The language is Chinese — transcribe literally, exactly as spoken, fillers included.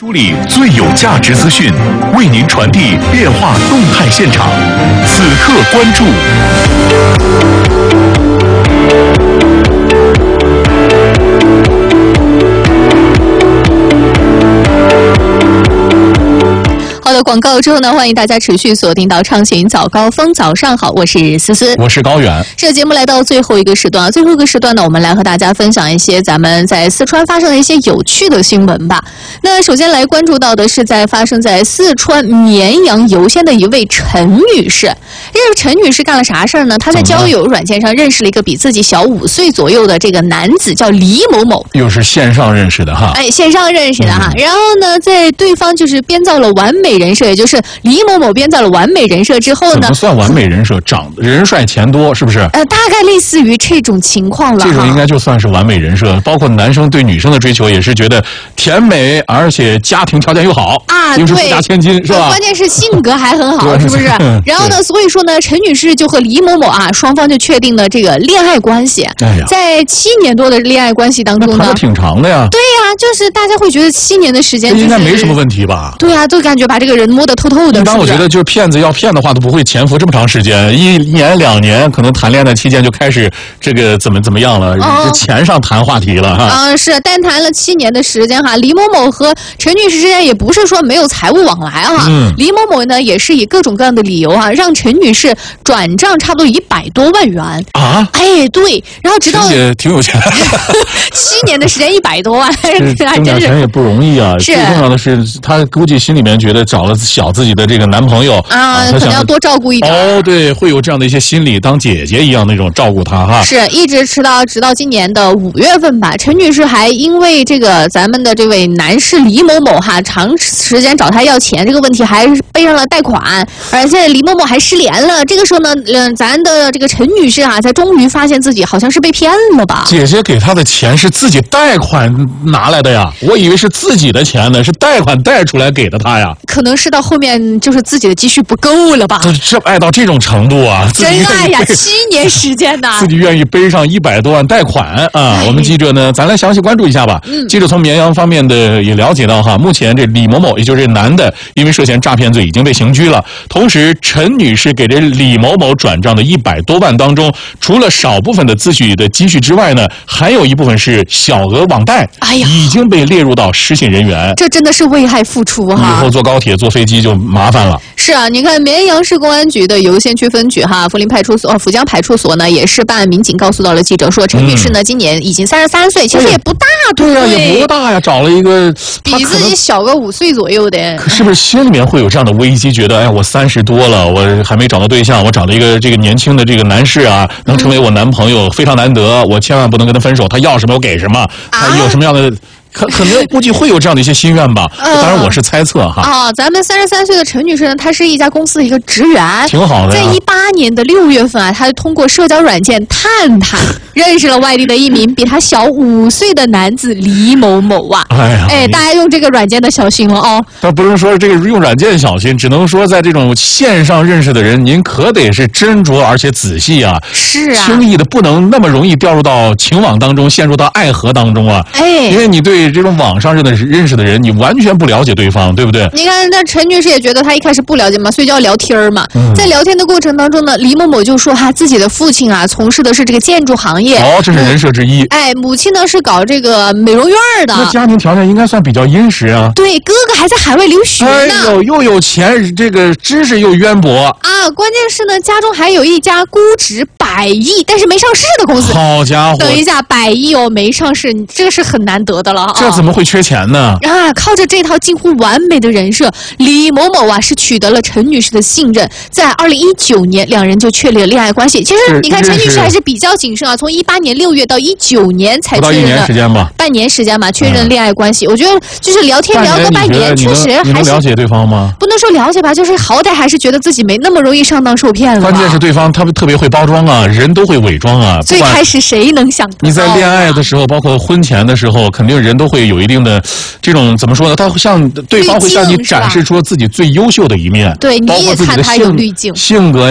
梳理最有价值资讯，为您传递变化动态现场。此刻关注。 好的，广告之后呢，欢迎大家持续锁定到畅行早高峰。早上好，我是思思， 我是高远。 这个节目来到最后一个时段，最后一个时段呢，我们来和大家分享一些咱们在四川发生的一些有趣的新闻吧。那首先来关注到的是在发生在四川绵阳游县的一位陈女士。这个陈女士干了啥事儿呢？她在交友软件上认识了一个比自己小五岁左右的这个男子，叫李某某。 又是线上认识的哈？ 哎，线上认识的哈。嗯、然后呢，在对方就是编造了完美人设，也就是李某某编造了完美人设之后呢， 怎么算完美人设？长人帅钱多，是不是？ 呃，大概类似于这种情况了。 这种应该就算是完美人设，包括男生对女生的追求也是觉得甜美，而且家庭条件又好啊， 又是富家千金，是吧？ 关键是性格还很好，是不是？然后呢，所以说呢，陈女士就和李某某啊，双方就确定了这个恋爱关系。 哎呀， 在七年多的恋爱关系当中呢， 谈得挺长的呀。 对呀、啊，就是大家会觉得七年的时间、就是， 应该没什么问题吧？ 对呀、啊，就感觉把这个人摸得透透的。 一般我觉得就是骗子要骗的话，都不会潜伏这么长时间，一年两年，可能谈恋爱的期间就开始这个怎么怎么样了，哦、钱上谈话题了哈。 嗯，是，但谈了七年的时间哈，李某某和陈女士之间也不是说没有财务往来哈。嗯。李某某呢，也是以各种各样的理由啊，让陈女士转账差不多一百多万元啊。 哎，对，然后直到也挺有钱， 七年的时间一百多万， 挣点钱也不容易啊。 是。 最重要的是，她估计心里面觉得找了小自己的这个男朋友啊，可能要多照顾一点。 哦，对，会有这样的一些心理，当姐姐一样那种照顾她哈。 是，一直直到直到今年的五月份吧，陈女士还因为这个咱们的这位男士李某某哈，长时间找她要钱这个问题，还背上了贷款，而且李某某还失联了。这个时候呢，嗯，咱的这个陈女士啊，才终于发现自己好像是被骗了吧？ 姐姐给她的钱是自己贷款拿来的呀，我以为是自己的钱呢，是贷款贷出来给的她呀。 可能是到后面就是自己的积蓄不够了吧？ 这这爱到这种程度啊！ 真爱呀，七年时间呐， 自己愿意背上一百多万贷款啊！哎、我们记者呢，咱来详细关注一下吧。嗯，记者从绵阳方面的也了解到哈，目前这李某某，也就是这男的，因为涉嫌诈骗罪已经被刑拘了。同时，陈女士给这李某某转账的一百多万当中，除了少部分的自己的积蓄之外呢，还有一部分是小额网贷， 哎呀， 已经被列入到失信人员。 这真的是为爱付出哈！ 以后坐高铁、坐飞机就麻烦了。 是啊，你看绵阳市公安局的游县区分局哈，涪陵派出所、哦、涪江派出所呢，也是办案民警告诉到了记者说，陈女士呢、嗯、今年已经三十三岁，其实也不大， 对呀、啊，也不大呀，找了一个比自己小个五岁左右的， 是不是心里面会有这样的危机？觉得哎，我三十多了，我还没找到对象，我找了一个这个年轻的这个男士啊，能成为我男朋友，非常难得，我千万不能跟他分手，他要什么我给什么，他有什么样的。可可能估计会有这样的一些心愿吧，当然我是猜测哈。 啊、哦，咱们三十三岁的陈女士呢，她是一家公司的一个职员， 挺好的。 在一八年的六月份啊，她通过社交软件探探认识了外地的一名比她小五岁的男子李某某啊。 哎呀， 哎，大家用这个软件的小心了哦。 但不是说这个用软件小心，只能说在这种线上认识的人，您可得是斟酌而且仔细啊。 是啊， 轻易的不能那么容易掉入到情网当中，陷入到爱河当中啊。 哎， 因为你对。这种网上认的认识的人，你完全不了解对方，对不对？ 你看，那陈女士也觉得她一开始不了解嘛，所以就要聊天嘛。嗯、在聊天的过程当中呢，李某某就说哈，自己的父亲啊，从事的是这个建筑行业。 哦，这是人设之一。 哎，母亲呢是搞这个美容院的。 那家庭条件应该算比较殷实啊。 对，哥哥还在海外留学呢。 哎呦，又有钱，这个知识又渊博啊！关键是呢，家中还有一家估值百亿但是没上市的公司。 好家伙！ 等一下，百亿哦，没上市，这个是很难得的了啊。 这怎么会缺钱呢？ 啊，靠着这套近乎完美的人设，李某某啊是取得了陈女士的信任，在二零一九年，两人就确立了恋爱关系。其实你看，陈女士还是比较谨慎啊，从一八年六月到一九年才确认了， 不到一年时间吧， 半年时间嘛，确认恋爱关系。我觉得就是聊天聊个半年，确实还是你能了解对方吗？ 不能说了解吧，就是好歹还是觉得自己没那么容易上当受骗了。 关键是对方他们特别会包装啊，人都会伪装啊。 最开始谁能想到？ 你在恋爱的时候，包括婚前的时候，肯定人都会有一定的这种怎么说呢？他会向对方会向你展示出自己最优秀的一面， 对，你包括自己的也看他有滤镜性格。